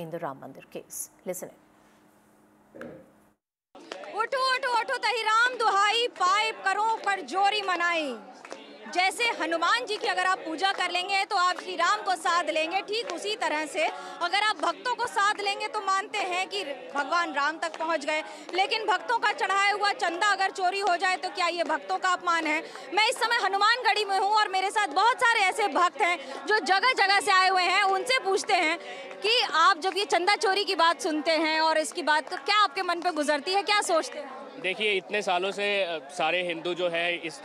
in the Ram Mandir case. Listen in. उठो उठो उठो तही राम दुहाई पाए करो कर जोरी मनाई। जैसे हनुमान जी की अगर आप पूजा कर लेंगे तो आप श्री राम को साध लेंगे, ठीक उसी तरह से अगर आप भक्तों को साध लेंगे तो मानते हैं कि भगवान राम तक पहुंच गए। लेकिन भक्तों का चढ़ाया हुआ चंदा अगर चोरी हो जाए तो क्या ये भक्तों का अपमान है? मैं इस समय हनुमानगढ़ी में हूँ और मेरे साथ बहुत सारे ऐसे भक्त हैं जो जगह जगह से आए हुए हैं। उनसे पूछते हैं कि आप जब ये चंदा चोरी की बात सुनते हैं और इसकी बात, तो क्या आपके मन पे गुजरती है, क्या सोचते हैं? देखिए, इतने सालों से सारे हिंदू जो है इस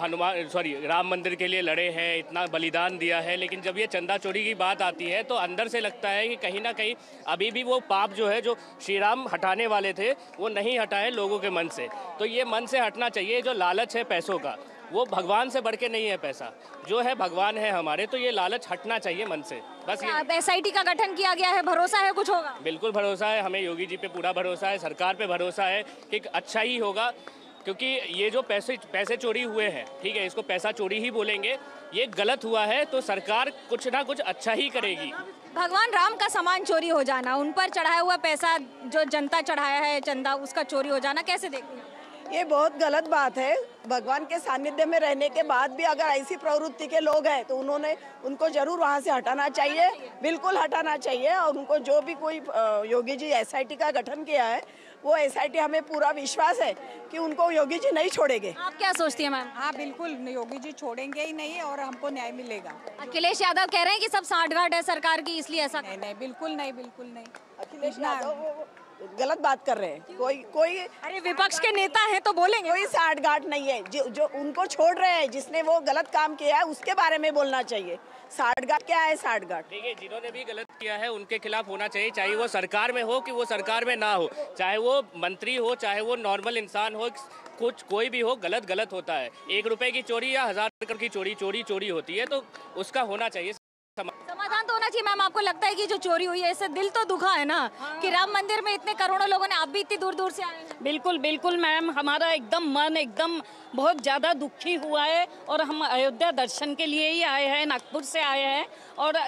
राम मंदिर के लिए लड़े हैं, इतना बलिदान दिया है, लेकिन जब ये चंदा चोरी की बात आती है तो अंदर से लगता है कि कहीं ना कहीं अभी भी वो पाप जो है, जो श्री राम हटाने वाले थे, वो नहीं हटाए लोगों के मन से। तो ये मन से हटना चाहिए। जो लालच है पैसों का, वो भगवान से बढ़ के नहीं है। पैसा जो है भगवान है हमारे, तो ये लालच हटना चाहिए मन से। बस ये SIT का गठन किया गया है, भरोसा है कुछ होगा? बिल्कुल भरोसा है, हमें योगी जी पे पूरा भरोसा है, सरकार पे भरोसा है कि अच्छा ही होगा। क्योंकि ये जो पैसे चोरी हुए हैं, ठीक है, इसको पैसा चोरी ही बोलेंगे, ये गलत हुआ है, तो सरकार कुछ ना कुछ अच्छा ही करेगी। भगवान राम का सामान चोरी हो जाना, उन पर चढ़ाया हुआ पैसा जो जनता चढ़ाया है चंदा, उसका चोरी हो जाना कैसे देखते हैं? ये बहुत गलत बात है। भगवान के सानिध्य में रहने के बाद भी अगर ऐसी प्रवृत्ति के लोग हैं तो उनको जरूर वहाँ से हटाना चाहिए, बिल्कुल हटाना चाहिए। और उनको जो भी कोई योगी जी SIT का गठन किया है, वो SIT हमें पूरा विश्वास है कि उनको योगी जी नहीं छोड़ेंगे। आप क्या सोचती हैं मैम? हाँ बिल्कुल, योगी जी छोड़ेंगे ही नहीं और हमको न्याय मिलेगा। अखिलेश यादव कह रहे हैं कि सब सांठगांठ है सरकार की, इसलिए ऐसा। नहीं, बिल्कुल नहीं, बिल्कुल नहीं। अखिलेश यादव गलत बात कर रहे हैं। कोई अरे विपक्ष के नेता हैं तो बोलेंगे। कोई साठगांठ नहीं है। जो उनको छोड़ रहे हैं, जिसने वो गलत काम किया है उसके बारे में बोलना चाहिए। साठगांठ क्या है? साठगांठ देखिए, जिन्होंने भी गलत किया है उनके खिलाफ होना चाहिए, चाहे वो सरकार में हो कि वो सरकार में ना हो, चाहे वो मंत्री हो, चाहे वो नॉर्मल इंसान हो, कोई भी हो, गलत होता है। 1 रुपए की चोरी या 1000 की चोरी होती है, तो उसका होना चाहिए समाधान तो होना चाहिए। मैम, आपको लगता है कि जो चोरी हुई है इससे दिल तो दुखा है ना? कि राम मंदिर में इतने करोड़ों लोगों ने, आप भी इतनी दूर दूर से आए हैं। बिल्कुल बिल्कुल मैम, हमारा एकदम मन एकदम बहुत ज़्यादा दुखी हुआ है और हम अयोध्या दर्शन के लिए ही आए हैं, नागपुर से आए हैं। और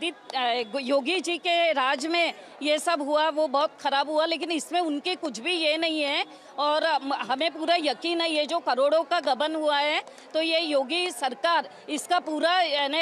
योगी जी के राज में ये सब हुआ, वो बहुत ख़राब हुआ, लेकिन इसमें उनके कुछ भी ये नहीं है। और हमें पूरा यकीन है ये जो करोड़ों का गबन हुआ है, तो ये योगी सरकार इसका पूरा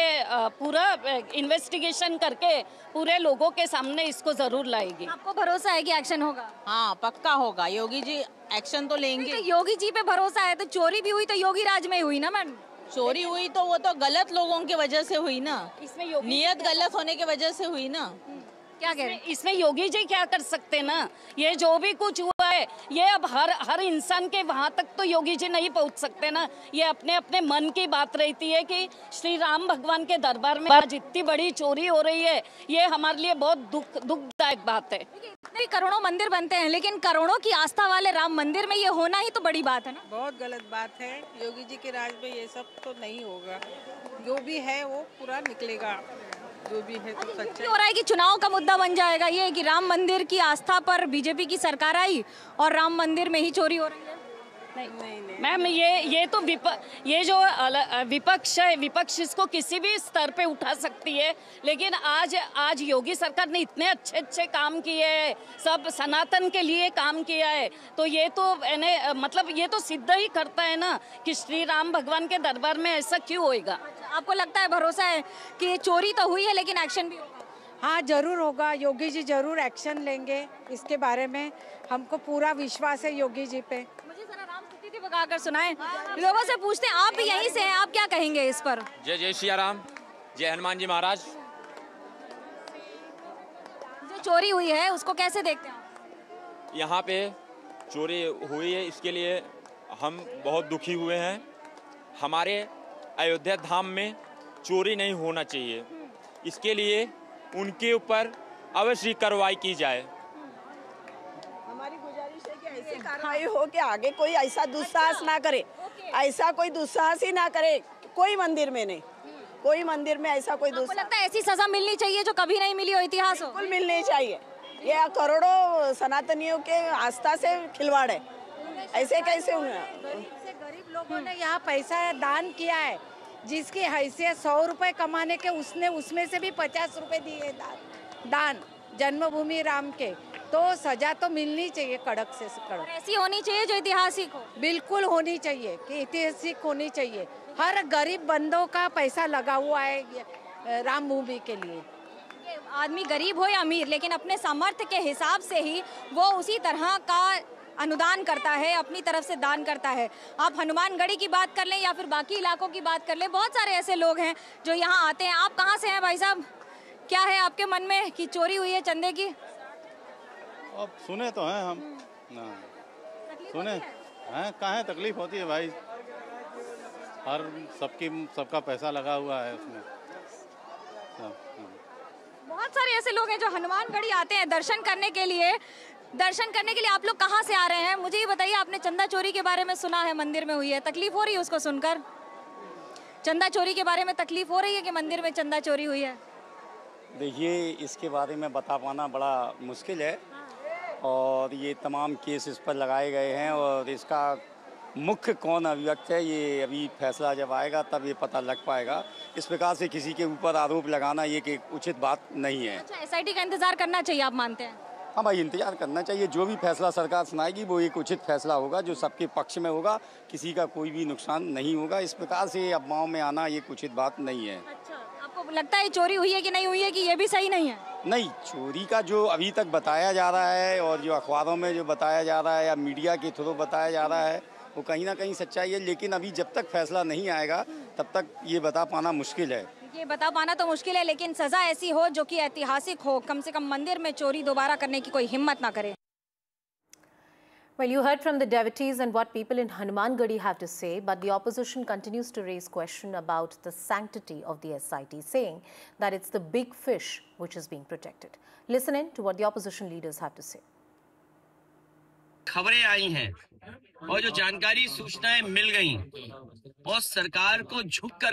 इन्वेस्टिगेशन करके पूरे लोगों के सामने इसको जरूर लाएगी। आपको भरोसा है कि एक्शन होगा? हाँ, पक्का होगा। योगी जी एक्शन तो लेंगे। तो योगी जी पे भरोसा है, तो चोरी भी हुई तो योगी राज में हुई ना मैडम? चोरी हुई तो वो तो गलत लोगों की वजह से हुई ना, इसमें नियत गलत होने की वजह से हुई ना। क्या कह रहे हैं? इसमें योगी जी क्या कर सकते ना? ये जो भी कुछ हुआ है, ये अब हर इंसान के वहाँ तक तो योगी जी नहीं पहुँच सकते ना। ये अपने अपने मन की बात रहती है कि श्री राम भगवान के दरबार में आज इतनी बड़ी चोरी हो रही है, ये हमारे लिए बहुत दुखदायक बात है। इतने करोड़ों मंदिर बनते हैं, लेकिन करोड़ों की आस्था वाले राम मंदिर में ये होना ही तो बड़ी बात है ना? बहुत गलत बात है। योगी जी के राज में ये सब तो नहीं होगा। जो भी है वो पूरा निकलेगा, जो भी है तो सच्चा हो रहा है कि चुनाव का मुद्दा बन जाएगा ये कि राम मंदिर की आस्था पर बीजेपी की सरकार आई और राम मंदिर में ही चोरी हो रही है। नहीं मैम, ये तो ये जो विपक्ष है, विपक्ष इसको किसी भी स्तर पे उठा सकती है, लेकिन आज योगी सरकार ने इतने अच्छे काम किए हैं, सब सनातन के लिए काम किया है, तो ये तो मतलब ये तो सिद्ध ही करता है ना कि श्री राम भगवान के दरबार में ऐसा क्यों होएगा। आपको लगता है, भरोसा है कि चोरी तो हुई है लेकिन एक्शन भी होगा? हाँ जरूर होगा। योगी जी जरूर एक्शन लेंगे इसके बारे में, हमको पूरा विश्वास है योगी जी पे। मुझे जरा राम स्तुति बगाकर सुनाएं। लोगों से पूछते हैं, आप भी यहीं से हैं, आप क्या कहेंगे इस पर? जय जय सिया राम, जय हनुमान जी महाराज। जो चोरी हुई है उसको कैसे देखते हैं? यहाँ पे चोरी हुई है, इसके लिए हम बहुत दुखी हुए हैं। हमारे अयोध्या धाम में चोरी नहीं होना चाहिए, इसके लिए उनके ऊपर अवश्य कार्रवाई की जाए। हमारी गुजारिश है कि ऐसी कार्रवाई हो कि आगे कोई ऐसा दुस्साहस ना करे, ऐसा कोई दुस्साहस ही ना करे, कोई मंदिर में नहीं, कोई मंदिर में ऐसा कोई दुस्साहस। लगता है ऐसी सजा मिलनी चाहिए जो कभी नहीं मिली हो, इतिहास हो। बिल्कुल मिलनी चाहिए। ये करोड़ों सनातनियों के आस्था से खिलवाड़ है, ऐसे कैसे हुआ? गरीब लोगों ने यहाँ पैसा दान किया है, जिसकी हैसियत 100 रुपए कमाने के, उसने उसमें से भी 50 रुपए दिए दान। जन्मभूमि राम के, तो सजा तो मिलनी चाहिए कड़क से कड़क। ऐसी होनी चाहिए जो ऐतिहासिक हो। बिल्कुल होनी चाहिए कि ऐतिहासिक होनी चाहिए। हर गरीब बंदों का पैसा लगा हुआ है राम मूवी के लिए। आदमी गरीब हो या अमीर, लेकिन अपने सामर्थ्य के हिसाब से ही वो उसी तरह का अनुदान करता है, अपनी तरफ से दान करता है। आप हनुमानगढ़ी की बात कर लें या फिर बाकी इलाकों की बात कर लें, बहुत सारे ऐसे लोग हैं जो यहाँ आते हैं। आप कहाँ से हैं भाई साहब? क्या है आपके मन में कि चोरी हुई है चंदे की? अब सुने तो हैं हम, सुने हैं, कहाँ तकलीफ होती है भाई, हर सबका पैसा लगा हुआ है उसमें। बहुत सारे ऐसे लोग हैं जो हनुमानगढ़ी आते हैं दर्शन करने के लिए। आप लोग कहाँ से आ रहे हैं? मुझे ये बताइए, आपने चंदा चोरी के बारे में सुना है मंदिर में हुई है, तकलीफ हो रही है उसको सुनकर? चंदा चोरी के बारे में तकलीफ हो रही है कि मंदिर में चंदा चोरी हुई है? देखिए, इसके बारे में बता पाना बड़ा मुश्किल है और ये तमाम केस इस पर लगाए गए हैं और इसका मुख्य कौन अभियुक्त है ये अभी फैसला जब आएगा तब ये पता लग पाएगा। इस प्रकार से किसी के ऊपर आरोप लगाना ये कि उचित बात नहीं है। अच्छा, एसआईटी का इंतजार करना चाहिए आप मानते हैं? हाँ भाई, इंतजार करना चाहिए। जो भी फैसला सरकार सुनाएगी वो एक उचित फैसला होगा जो सबके पक्ष में होगा, किसी का कोई भी नुकसान नहीं होगा। इस प्रकार से अफवाहों में आना ये उचित बात नहीं है। अच्छा, आपको लगता है चोरी हुई है कि नहीं हुई है, कि ये भी सही नहीं है? नहीं, चोरी का जो अभी तक बताया जा रहा है और जो अखबारों में जो बताया जा रहा है या मीडिया के थ्रू बताया जा रहा है वो कहीं ना कहीं सच्चाई है, लेकिन अभी जब तक फैसला नहीं आएगा तब तक ये बता पाना मुश्किल है। ये बता पाना तो मुश्किल है, लेकिन सजा ऐसी हो जो कि ऐतिहासिक हो, कम से कम मंदिर में चोरी दोबारा करने की कोई हिम्मत ना करे। Well, you heard from the devotees and what people in Hanumangarhi have to say, but the opposition continues to raise question about the sanctity of the SIT, saying that it's the big fish which is being protected. Listen in to what the opposition leaders have to say. खबरें आई हैं और जो जानकारी सूचनाएं मिल गई और सरकार को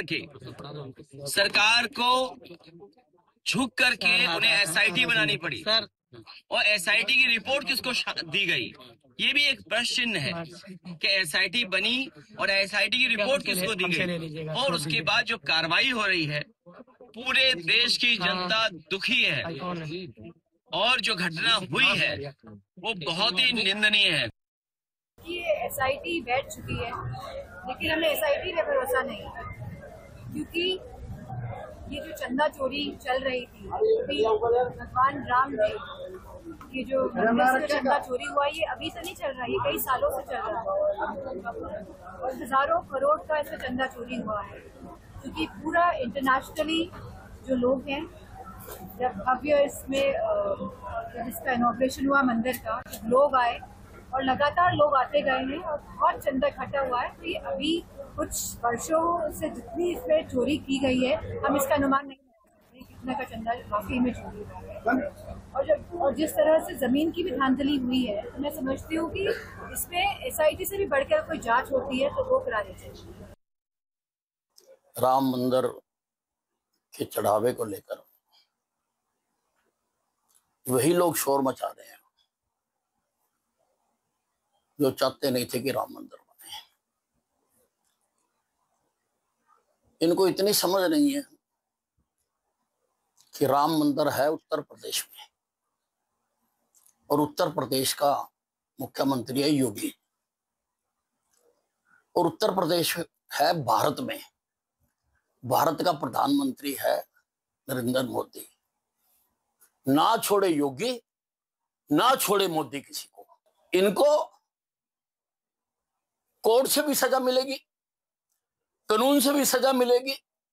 झुक करके उन्हें एसआईटी बनानी पड़ी और एसआईटी की रिपोर्ट किसको दी गई, ये भी एक प्रश्न चिन्ह है कि एसआईटी बनी और एसआईटी की रिपोर्ट किसको दी गई। और उसके बाद जो कार्रवाई हो रही है, पूरे देश की जनता दुखी है और जो घटना हुई है वो बहुत ही निंदनीय है। ये एसआईटी बैठ चुकी है, लेकिन हमें एसआईटी पे भरोसा नहीं, क्योंकि ये जो चंदा चोरी चल रही थी, भगवान राम ने ये जो मंदिर से चंदा चोरी हुआ, ये अभी से नहीं चल रहा है, ये कई सालों से चल रहा है और हजारों करोड़ का इससे चंदा चोरी हुआ है। क्योंकि पूरा इंटरनेशनली जो लोग हैं, जब भव्य इसमें जब इसका इनॉग्रेशन हुआ मंदिर का, लोग आए और लगातार लोग आते गए हैं और बहुत चंदा इकट्ठा हुआ है। तो ये अभी कुछ वर्षों से जितनी इसमें चोरी की गई है, हम इसका अनुमान नहीं लगा कितना का चंदा वाकई में चोरी हुआ है। और जिस तरह से जमीन की भी धांधली हुई है, तो मैं समझती हूँ कि इसमें एसआईटी से भी बढ़कर कोई जांच होती है तो वो करानी चाहिए। राम मंदिर के चढ़ावे को लेकर वही लोग शोर मचा रहे हैं जो चाहते नहीं थे कि राम मंदिर बने। इनको इतनी समझ नहीं है कि राम मंदिर है उत्तर प्रदेश में और उत्तर प्रदेश का मुख्यमंत्री है योगी और उत्तर प्रदेश है भारत में, भारत का प्रधानमंत्री है नरेंद्र मोदी। ना छोड़े योगी, ना छोड़े मोदी किसी को। इनको कोर्ट से भी सजा मिलेगी, कानून से भी सजा मिलेगी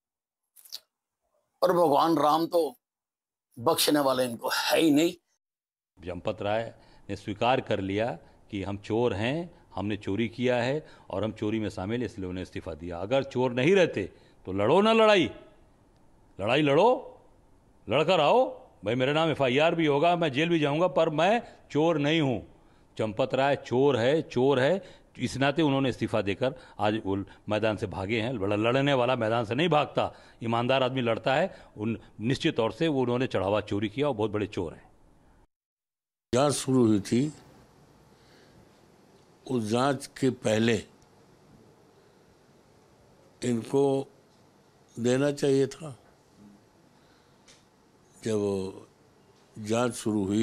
और भगवान राम तो बख्शने वाले इनको है ही नहीं। चंपत राय ने स्वीकार कर लिया कि हम चोर हैं, हमने चोरी किया है और हम चोरी में शामिल, इसलिए उन्हें इस्तीफा दिया। अगर चोर नहीं रहते तो लड़ो ना लड़ाई लड़ो, लड़कर आओ भाई, मेरे नाम एफआईआर भी होगा, मैं जेल भी जाऊंगा, पर मैं चोर नहीं हूं। चंपत राय चोर है, इस नाते उन्होंने इस्तीफा देकर आज मैदान से भागे हैं। लड़ने वाला मैदान से नहीं भागता, ईमानदार आदमी लड़ता है। उन निश्चित तौर से वो उन्होंने चढ़ावा चोरी किया और बहुत बड़े चोर हैं। जांच शुरू हुई थी, उस जांच के पहले इनको देना चाहिए था। जब जांच शुरू हुई